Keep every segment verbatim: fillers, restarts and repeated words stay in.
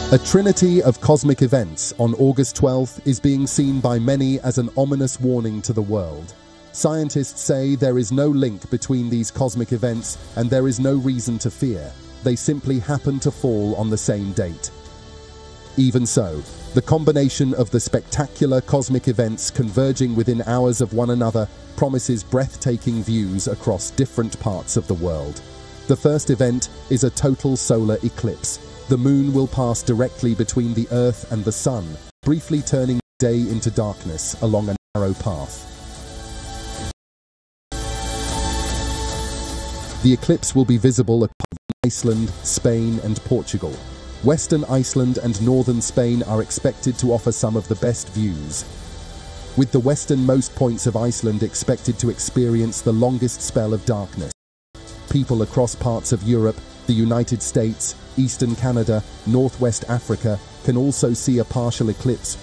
A trinity of cosmic events on August twelfth is being seen by many as an ominous warning to the world. Scientists say there is no link between these cosmic events and there is no reason to fear. They simply happen to fall on the same date. Even so, the combination of the spectacular cosmic events converging within hours of one another promises breathtaking views across different parts of the world. The first event is a total solar eclipse. The moon will pass directly between the Earth and the Sun, briefly turning day into darkness along a narrow path. The eclipse will be visible across Iceland, Spain, and Portugal. Western Iceland and northern Spain are expected to offer some of the best views, with the westernmost points of Iceland expected to experience the longest spell of darkness. People across parts of Europe, the United States, Eastern Canada, Northwest Africa can also see a partial eclipse.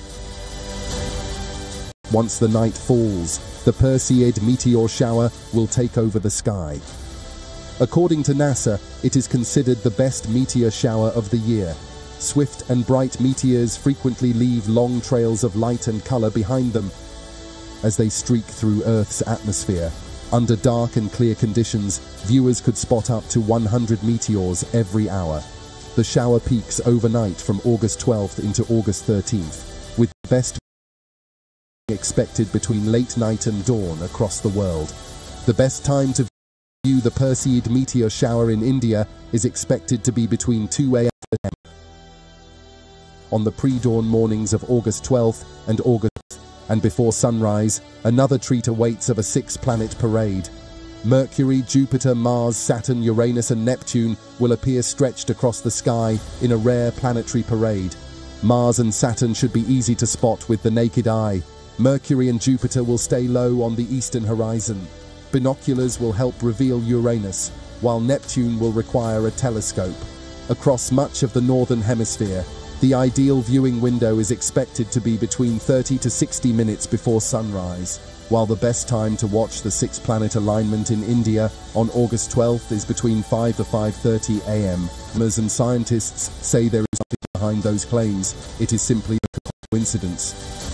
Once the night falls, the Perseid meteor shower will take over the sky. According to NASA, it is considered the best meteor shower of the year. Swift and bright meteors frequently leave long trails of light and color behind them as they streak through Earth's atmosphere. Under dark and clear conditions, viewers could spot up to one hundred meteors every hour. The shower peaks overnight from August twelfth into August thirteenth, with the best expected between late night and dawn across the world. The best time to view the Perseid meteor shower in India is expected to be between two A M on the pre-dawn mornings of August twelfth and August, and before sunrise, another treat awaits of a six-planet parade. Mercury, Jupiter, Mars, Saturn, Uranus, and Neptune will appear stretched across the sky in a rare planetary parade. Mars and Saturn should be easy to spot with the naked eye. Mercury and Jupiter will stay low on the eastern horizon. Binoculars will help reveal Uranus, while Neptune will require a telescope. Across much of the northern hemisphere, the ideal viewing window is expected to be between thirty to sixty minutes before sunrise, while the best time to watch the six-planet alignment in India on August twelfth is between five to five thirty A M And scientists say there is nothing behind those claims. It is simply a coincidence.